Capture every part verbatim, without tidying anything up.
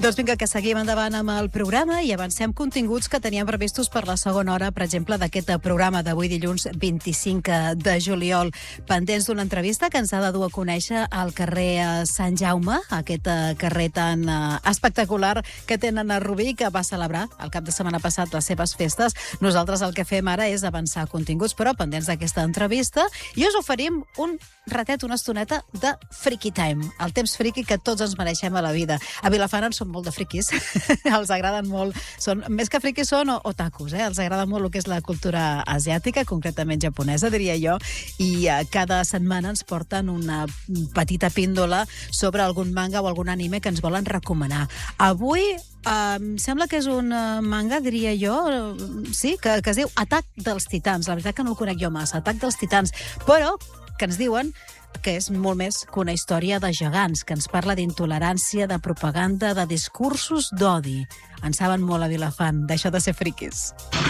Doncs vinga, que seguim endavant amb el programa i avancem continguts que teníem previstos per la segona hora, per exemple, d'aquest programa d'avui dilluns vint-i-cinc de juliol, pendents d'una entrevista que ens ha de dur a conèixer al carrer Sant Jaume, aquest carrer tan espectacular que tenen a Rubí, que va celebrar el cap de setmana passat les seves festes. Nosaltres el que fem ara és avançar continguts, però pendents d'aquesta entrevista, i us oferim un ratet, una estoneta de Freaky Time, el temps friki que tots ens mereixem a la vida. A Vilafant en són molt de friquis, els agraden molt, són, més que friquis són otakus, eh? Els agrada molt el que és la cultura asiàtica, concretament japonesa, diria jo, i eh, cada setmana ens porten una petita píndola sobre algun manga o algun anime que ens volen recomanar. Avui Uh, em sembla que és un uh, manga, diria jo, uh, sí, que, que es diu Atac dels Titans. La veritat que no el conec jo massa, Atac dels Titans, però que ens diuen que és molt més que una història de gegants, que ens parla d'intolerància, de propaganda, de discursos d'odi. En saben molt a Vilafant, d'això de ser friquis.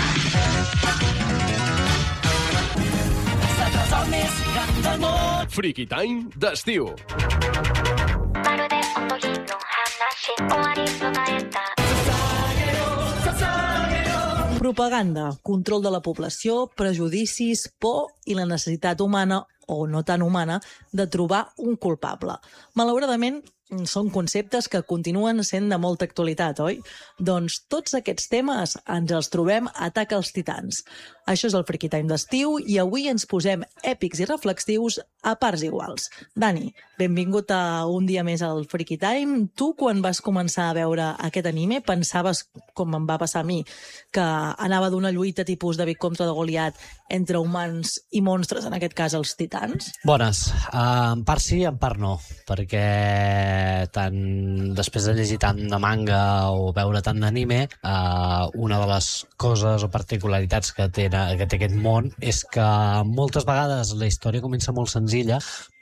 Freaky Time d'estiu. Propaganda, control de la població, prejudicis, por i la necessitat humana, o no tan humana, de trobar un culpable. Malauradament, són conceptes que continuen sent de molta actualitat, oi? Doncs tots aquests temes ens els trobem a Atac als Titans. Això és el Freaky Time d'estiu i avui ens posem èpics i reflexius a parts iguals. Dani, benvingut a un dia més al Freaky Time. Tu, quan vas començar a veure aquest anime, pensaves, com em va passar a mi, que anava d'una lluita tipus de David contra de Goliat entre humans i monstres, en aquest cas els titans? Bones. Uh, en part sí, en part no, perquè tant després de llegir tant de manga o veure tant d'anime, uh, una de les coses o particularitats que té, que té aquest món és que moltes vegades la història comença molt senzilla,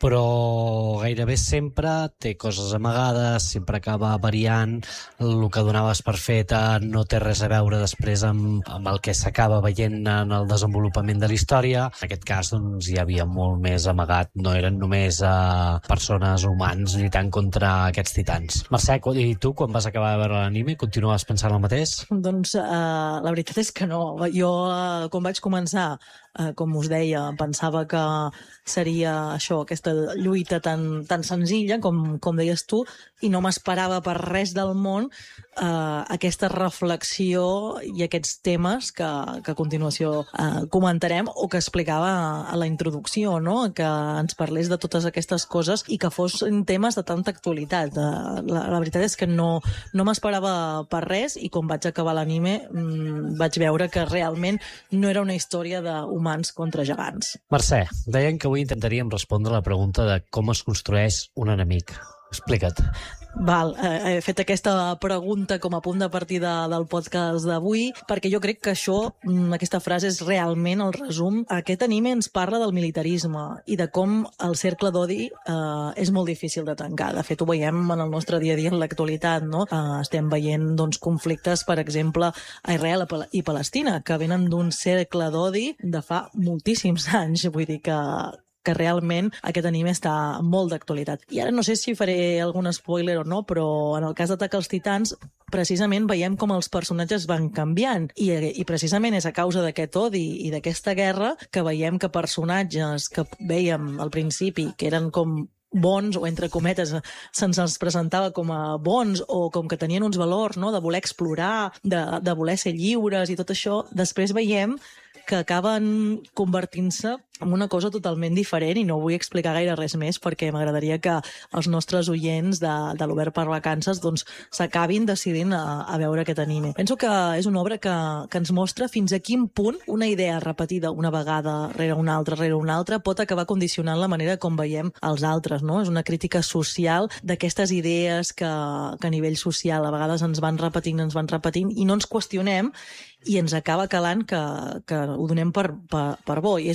però gairebé sempre té coses amagades, sempre acaba variant, el que donaves per fet no té res a veure després amb, amb el que s'acaba veient en el desenvolupament de la història. En aquest cas, doncs, hi havia molt més amagat, no eren només uh, persones humans lluitant contra aquests titans. Mercè, i tu, quan vas acabar de veure l'anime, continuaves pensant el mateix? Doncs uh, la veritat és que no. Jo, uh, quan vaig començar, uh, com us deia, pensava que seria això, aquesta lluita tan, tan senzilla, com, com deies tu, i no m'esperava per res del món uh, aquesta reflexió i aquests temes que, que a continuació uh, comentarem o que explicava a la introducció, no? Que ens parlés de totes aquestes coses i que fossin temes de tanta actualitat. Uh, la, la veritat és que no, no m'esperava per res i quan vaig acabar l'anime mmm, vaig veure que realment no era una història d'humans contra gegants. Mercè, deien que avui intentaríem respondre la pregunta de com es construeix un enemic. Explica't. Val, he fet aquesta pregunta com a punt de partida del podcast d'avui, perquè jo crec que això, aquesta frase és realment el resum. Aquest anime ens parla del militarisme i de com el cercle d'odi eh, és molt difícil de tancar. De fet, ho veiem en el nostre dia a dia en l'actualitat, no? Eh, estem veient doncs, conflictes, per exemple, a Israel i Palestina, que venen d'un cercle d'odi de fa moltíssims anys. Vull dir que que realment aquest anime està molt d'actualitat. I ara no sé si faré algun spoiler o no, però en el cas d'Atac als Titans, precisament veiem com els personatges van canviant. I, i precisament és a causa d'aquest odi i d'aquesta guerra que veiem que personatges que vèiem al principi, que eren com bons, o entre cometes, se'ns els presentava com a bons, o com que tenien uns valors, no?, de voler explorar, de, de voler ser lliures i tot això, després veiem que acaben convertint-se en una cosa totalment diferent, i no vull explicar gaire res més perquè m'agradaria que els nostres oients de, de l'Obert per Vacances doncs, s'acabin decidint a, a veure aquest anime. Penso que és una obra que, que ens mostra fins a quin punt una idea repetida una vegada rere una altra, rere una altra, pot acabar condicionant la manera com veiem els altres, no? És una crítica social d'aquestes idees que, que a nivell social a vegades ens van repetint, ens van repetint, i no ens qüestionem, i ens acaba calant que, que ho donem per, per, per bo. I és una crítica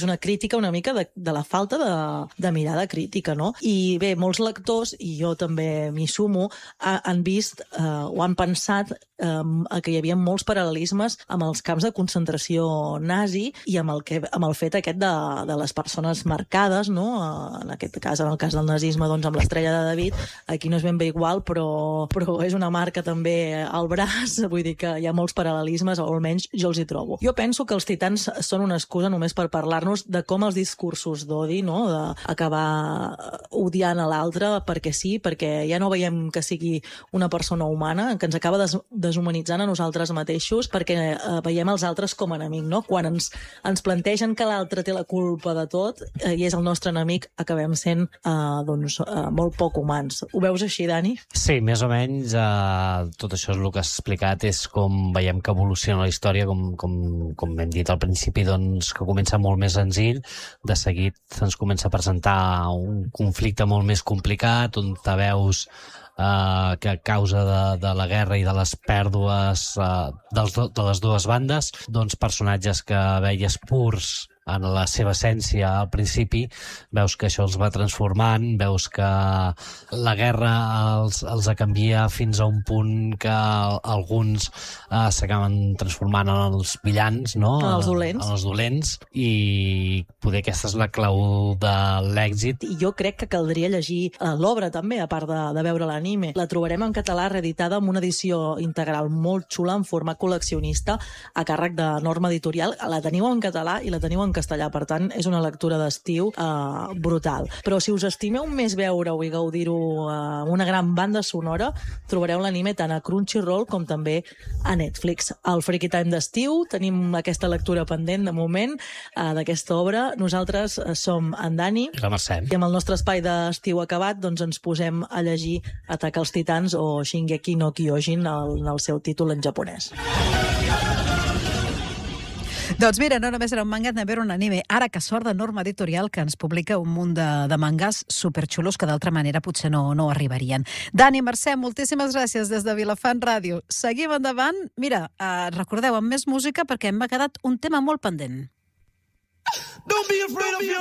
característica una mica de, de la falta de, de mirada crítica, no? I bé, molts lectors, i jo també m'hi sumo, ha, han vist eh, o han pensat eh, que hi havia molts paral·lelismes amb els camps de concentració nazi i amb el, que, amb el fet aquest de, de les persones marcades, no? En aquest cas, en el cas del nazisme, doncs amb l'estrella de David, aquí no és ben bé igual, però, però és una marca també al braç, vull dir que hi ha molts paral·lelismes, o almenys jo els hi trobo. Jo penso que els titans són una excusa només per parlar-nos de com els discursos d'odi, no? D'acabar odiant a l'altre perquè sí, perquè ja no veiem que sigui una persona humana, que ens acaba des deshumanitzant a nosaltres mateixos perquè eh, veiem els altres com a enemic, no? Quan ens, ens plantegen que l'altre té la culpa de tot eh, i és el nostre enemic, acabem sent eh, doncs, eh, molt poc humans. Ho veus així, Dani? Sí, més o menys eh, tot això és el que has explicat, és com veiem que evoluciona la història, com, com, com hem dit al principi, doncs, que comença molt més senzill, de seguit ens comença a presentar un conflicte molt més complicat, on te veus Uh, que a causa de, de la guerra i de les pèrdues uh, dels do, de les dues bandes, doncs personatges que veies purs en la seva essència al principi, veus que això els va transformant, veus que la guerra els, els canvia fins a un punt que alguns uh, s'acaben transformant en els villans, no? En els dolents. En els dolents, i poder aquesta és la clau de l'èxit. I jo crec que caldria llegir uh, l'obra també, a part de, de veure l'anime. La trobarem en català reeditada amb una edició integral molt xula en format col·leccionista a càrrec de Norma Editorial. La teniu en català i la teniu en castellà, per tant, és una lectura d'estiu eh, brutal. Però si us estimeu més veure-ho i gaudir-ho amb eh, una gran banda sonora, trobareu l'anime tant a Crunchyroll com també a Netflix. Al Freaky Time d'estiu tenim aquesta lectura pendent de moment eh, d'aquesta obra. Nosaltres eh, som en Dani I la Mercè. I amb el nostre espai d'estiu acabat doncs ens posem a llegir Atacar els Titans o Shingeki no Kyojin en el seu títol en japonès. Doncs mira, no només era un manga, també era un anime. Ara, que sort de Norma Editorial, que ens publica un munt de, de mangas superxulos que d'altra manera potser no, no arribarien. Dani, Mercè, moltíssimes gràcies des de Vilafant Ràdio. Seguim endavant. Mira, eh, recordeu, amb més música, perquè m'ha quedat un tema molt pendent. Don't be afraid of your